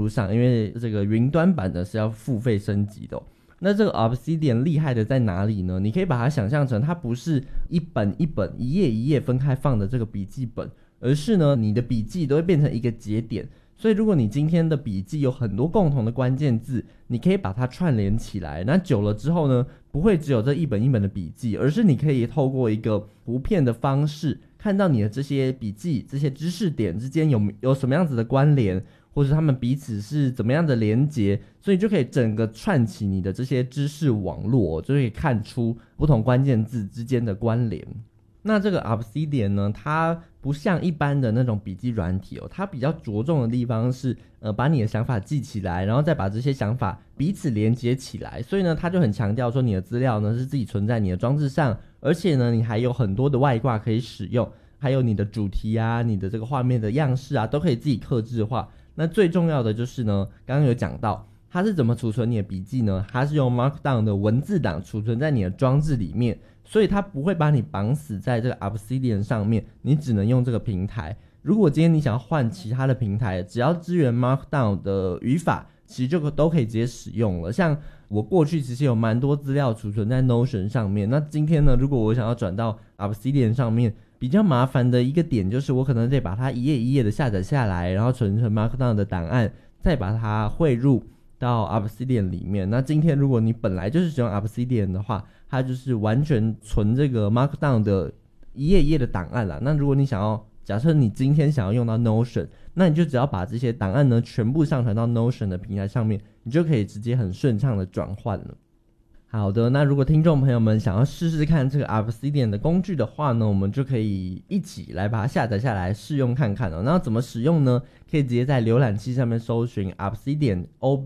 络上，因为这个云端版的是要付费升级的那这个 Obsidian 厉害的在哪里呢？你可以把它想象成它不是一本一本一页一页分开放的这个笔记本，而是呢你的笔记都会变成一个节点。所以如果你今天的笔记有很多共同的关键字，你可以把它串联起来，那久了之后呢，不会只有这一本一本的笔记，而是你可以透过一个图片的方式看到你的这些笔记这些知识点之间有什么样子的关联，或是他们彼此是怎么样的连结，所以就可以整个串起你的这些知识网络就可以看出不同关键字之间的关联。那这个 Obsidian 呢，它不像一般的那种笔记软体它比较着重的地方是把你的想法记起来，然后再把这些想法彼此连接起来。所以呢，它就很强调说你的资料呢是自己存在你的装置上，而且呢你还有很多的外挂可以使用，还有你的主题啊，你的这个画面的样式啊，都可以自己客制化。那最重要的就是呢，刚刚有讲到它是怎么储存你的笔记呢？它是用 Markdown 的文字档储存在你的装置里面，所以它不会把你绑死在这个 Obsidian 上面，你只能用这个平台。如果今天你想要换其他的平台，只要支援 Markdown 的语法，其实就都可以直接使用了。像我过去其实有蛮多资料储存在 Notion 上面，那今天呢，如果我想要转到 Obsidian 上面，比较麻烦的一个点就是我可能得把它一页一页的下载下来，然后存成 Markdown 的档案，再把它汇入到 Obsidian 里面。那今天如果你本来就是使用 Obsidian 的话，它就是完全存这个 Markdown 的一页一页的档案啦。那如果你想要，假设你今天想要用到 Notion， 那你就只要把这些档案呢全部上传到 Notion 的平台上面，你就可以直接很顺畅的转换了。好的，那如果听众朋友们想要试试看这个 Obsidian 的工具的话呢，我们就可以一起来把它下载下来试用看看那怎么使用呢？可以直接在浏览器上面搜寻 Obsidian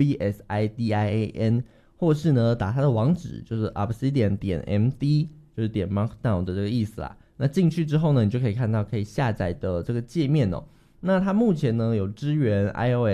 OBSIDIAN， 或是呢打它的网址，就是 obsidian.md， 就是点 Markdown 的这个意思啦。那进去之后呢，你就可以看到可以下载的这个界面那它目前呢有支援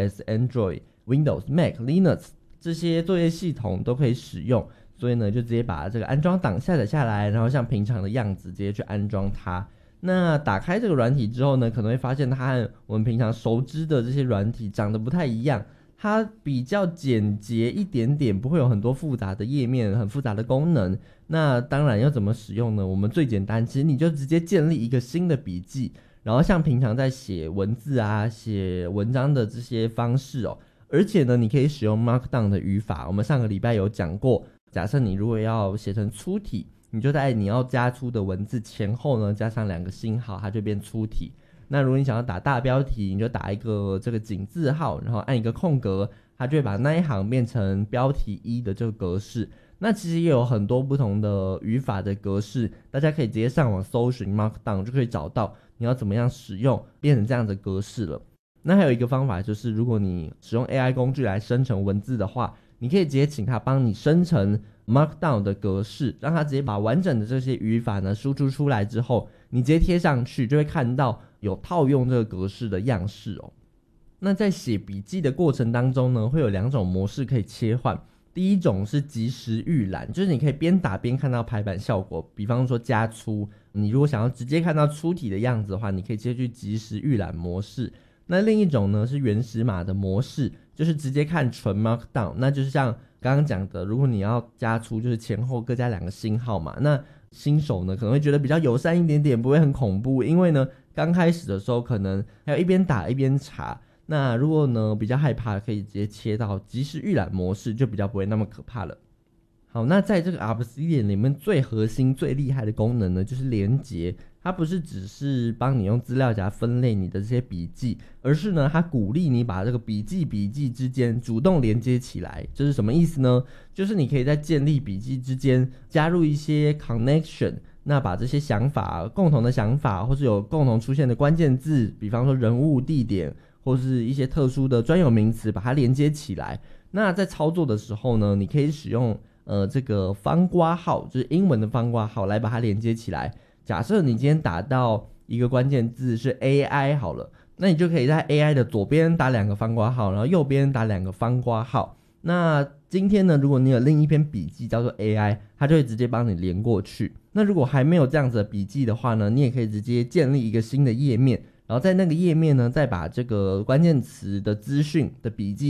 iOS、Android、Windows、Mac、Linux 这些作业系统都可以使用。所以呢就直接把这个安装档下载下来，然后像平常的样子直接去安装它。那打开这个软体之后呢，可能会发现它和我们平常熟知的这些软体长得不太一样，它比较简洁一点点，不会有很多复杂的页面很复杂的功能。那当然要怎么使用呢？我们最简单，其实你就直接建立一个新的笔记，然后像平常在写文字啊写文章的这些方式而且呢你可以使用 Markdown 的语法，我们上个礼拜有讲过，假设你如果要写成粗体，你就在你要加粗的文字前后呢加上2个星号，它就变粗体。那如果你想要打大标题，你就打一个这个井字号，然后按一个空格，它就会把那一行变成标题1的这个格式。那其实也有很多不同的语法的格式，大家可以直接上网搜寻 Markdown 就可以找到你要怎么样使用变成这样的格式了。那还有一个方法就是，如果你使用 AI 工具来生成文字的话，你可以直接请它帮你生成 Markdown 的格式，让它直接把完整的这些语法呢输出出来之后，你直接贴上去，就会看到有套用这个格式的样式那在写笔记的过程当中呢，会有2种模式可以切换。第一种是即时预览，就是你可以边打边看到排版效果，比方说加粗，你如果想要直接看到粗体的样子的话，你可以直接去即时预览模式。那另一种呢是原始码的模式，就是直接看纯 Markdown， 那就是像刚刚讲的，如果你要加粗，就是前后各加2个星号嘛。那新手呢可能会觉得比较友善一点点，不会很恐怖，因为呢刚开始的时候可能还要一边打一边查。那如果呢比较害怕，可以直接切到即时预览模式，就比较不会那么可怕了。好，那在这个 Obsidian 里面最核心最厉害的功能呢，就是连结。它不是只是帮你用资料夹分类你的这些笔记，而是呢它鼓励你把这个笔记之间主动连接起来。这是什么意思呢？就是你可以在建立笔记之间加入一些 connection， 那把这些想法共同的想法，或是有共同出现的关键字，比方说人物、地点，或是一些特殊的专有名词，把它连接起来。那在操作的时候呢，你可以使用这个方括号，就是英文的方括号来把它连接起来。假设你今天打到一个关键字是 AI 好了，那你就可以在 AI 的左边打2个方括号，然后右边打2个方括号。那今天呢，如果你有另一篇笔记叫做 AI， 它就会直接帮你连过去。那如果还没有这样子的笔记的话呢，你也可以直接建立一个新的页面，然后在那个页面呢再把这个关键词的资讯的笔记